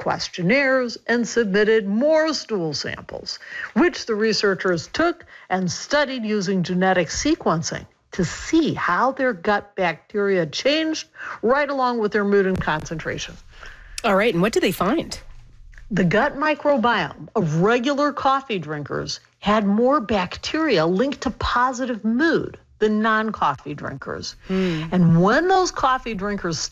questionnaires and submitted more stool samples, which the researchers took and studied using genetic sequencing to see how their gut bacteria changed right along with their mood and concentration. All right, and what did they find? The gut microbiome of regular coffee drinkers had more bacteria linked to positive mood than non-coffee drinkers. And when those coffee drinkers